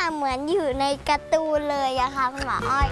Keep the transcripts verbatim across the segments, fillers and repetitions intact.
เหมือนอยู่ในการ์ตูนเลยอะค่ะคุณหมออ้อย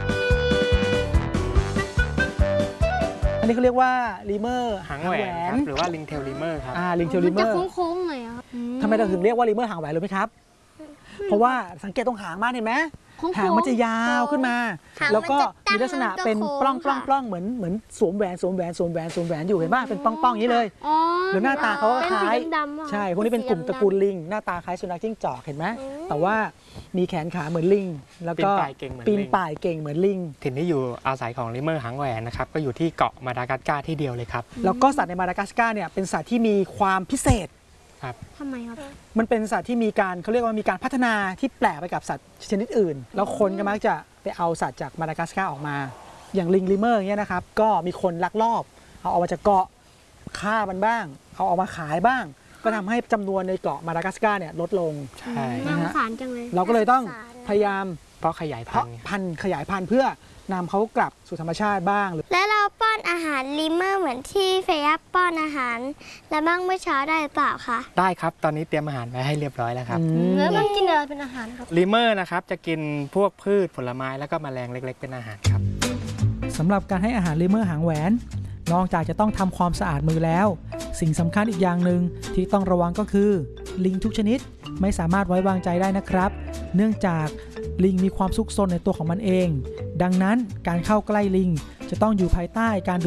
อันนี้เขาเรียกว่าลีเมอร์หางแหวนครับหรือว่าลิงเทลลิเมอร์ครับอ่าลิงเทลลิเมอร์จะโค้งๆหน่อยครับทำไมเราถึงเรียกว่าลีเมอร์หางแหวนรู้ไหมครับเพราะว่าสังเกตตรงหางมากเห็นไหมหางมันจะยาวขึ้นมาแล้วก็มีลักษณะเป็นปล้องปล้องปล้องเหมือนเหมือนสวมแหวนสวมแหวนสวมแหวนสวมแหวนอยู่เห็นป่ะเป็นปล้องปล้องอย่างนี้เลยแล้วหน้าตาเขาก็คล้ายใช่พวกนี้เป็นกลุ่มตระกูลลิงหน้าตาคล้ายสุนัขจิ้งจอกเห็นไหมแต่ว่ามีแขนขาเหมือนลิงแล้วก็ปีนป่ายเก่งเหมือนลิงถิ่นที่อยู่อาศัยของลิเมอร์หางแหวนนะครับก็อยู่ที่เกาะมาดากัสการ์ที่เดียวเลยครับแล้วก็สัตว์ในมาดากัสการ์เนี่ยเป็นสัตว์ที่มีความพิเศษทำไมครับมันเป็นสัตว์ที่มีการเขาเรียกว่ามีการพัฒนาที่แปลกไปกับสัตว์ชนิดอื่นแล้วคนก็มักจะไปเอาสัตว์จากมาดากัสการ์ออกมาอย่างลิงลิเมอร์อย่างเงี้ยนะครับก็มีคนลักลอบเอาออกมาจากเกาะฆ่ามันบ้างเอาออกมาขายบ้างก็ทำให้จำนวนในเกาะมาดากัสการ์เนี่ยลดลงใช่น่าสงสารจังเลยเราก็เลยต้องพยายามเพราะขยายพันธุ์พันธุ์ขยายพันธุ์เพื่อนำเขากลับสู่ธรรมชาติบ้างแล้วเราป้อนอาหารลิเมอร์เหมือนที่เฟย่าป้อนอาหารและบ้างเมื่อเช้าได้หรือเปล่าคะได้ครับตอนนี้เตรียมอาหารไว้ให้เรียบร้อยแล้วครับแล้วมันกินอะไรเป็นอาหารครับลิเมอร์นะครับจะกินพวกพืชผลไม้แล้วก็แมลงเล็กๆเป็นอาหารครับสำหรับการให้อาหารลิเมอร์หางแหวนนอกจากจะต้องทำความสะอาดมือแล้วสิ่งสำคัญอีกอย่างหนึ่งที่ต้องระวังก็คือลิงทุกชนิดไม่สามารถไว้วางใจได้นะครับเนื่องจากลิงมีความซุกซนในตัวของมันเองดังนั้นการเข้าใกล้ลิงจะต้องอยู่ภายใต้การ